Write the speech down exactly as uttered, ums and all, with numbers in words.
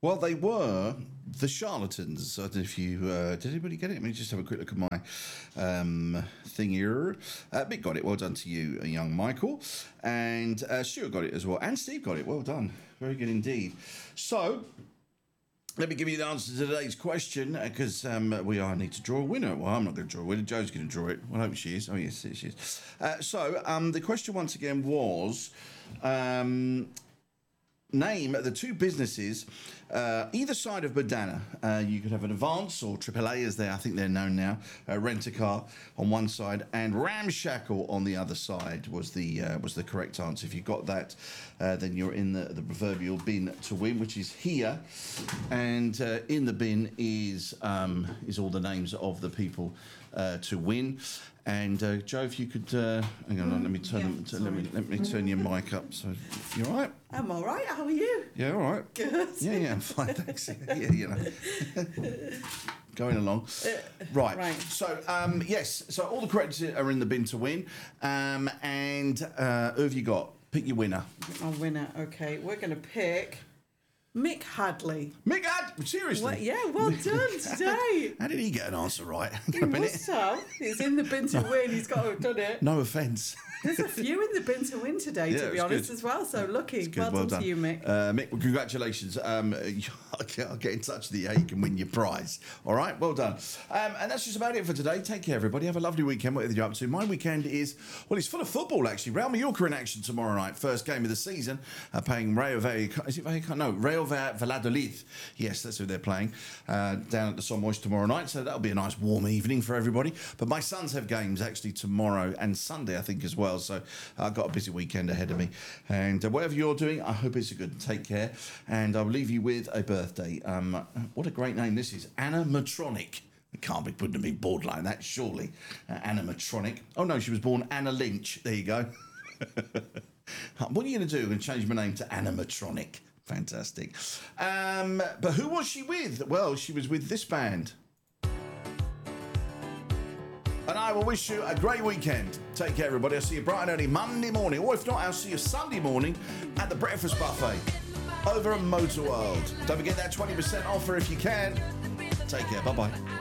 Well, they were the Charlatans. I don't know if you... Uh, did anybody get it? Let me just have a quick look at my um, thing here. Uh, Mick got it. Well done to you, young Michael. And uh, Stuart got it as well. And Steve got it. Well done. Very good indeed. So... let me give you the answer to today's question, because um, we are need to draw a winner. Well, I'm not going to draw a winner. Joe's going to draw it. Well, I hope she is. Oh, yes, she is. Uh, so, um, the question once again was, um, name the two businesses uh, either side of Badana. Uh, you could have an Advance or triple A, as they I think they're known now. Uh, Rent-A-Car on one side and Ramshackle on the other side was the uh, was the correct answer. If you got that, uh, then you're in the, the proverbial bin to win, which is here. And uh, in the bin is um, is all the names of the people uh, to win. And uh, Joe, if you could, uh, hang on, let me turn Yeah, them, to, let me let me turn your mic up. So you all right? I'm all right. How are you? Yeah, all right. Good. Yeah, yeah, I'm fine, thanks. Yeah, you know, going along. Right. right. So um, yes, so all the correct are in the bin to win. Um, and uh, who have you got? Pick your winner. My winner. Okay, we're going to pick Mick Hadley. Mick Had, seriously? Well, yeah, well done today. How did he get an answer right? He must have. He's in the bin to win. He's got to have done it. No offence. There's a few in the bin to win today, Yeah, to be it's honest, good. as well. So lucky. Good, Well, well done, done to you, Mick. Uh, Mick, well, congratulations. Um, I'll, get, I'll get in touch with you how you can win your prize. All right, well done. Um, and that's just about it for today. Take care, everybody. Have a lovely weekend, whatever you're up to. My weekend is, well, it's full of football, actually. Real Mallorca in action tomorrow night. First game of the season. Uh, playing Rayo Vallecano. Is it Vallecano? No, Rayo Valladolid. Yes, that's who they're playing. Uh, down at the Somois tomorrow night. So that'll be a nice warm evening for everybody. But my sons have games, actually, tomorrow and Sunday, I think, as well. So I've got a busy weekend ahead of me. And uh, whatever you're doing, I hope it's a good. Take care. And I'll leave you with a birthday. Um, what a great name this is. Animatronic. It can't be put to be bored like that, surely. Uh, Animatronic. Oh, no, she was born Anna Lynch. There you go. What are you going to do? I'm going to change my name to Animatronic. Fantastic. Um, but who was she with? Well, she was with this band. And I will wish you a great weekend. Take care, everybody. I'll see you bright and early Monday morning. Or if not, I'll see you Sunday morning at the breakfast buffet over at Motor World. Don't forget that twenty percent offer if you can. Take care. Bye-bye.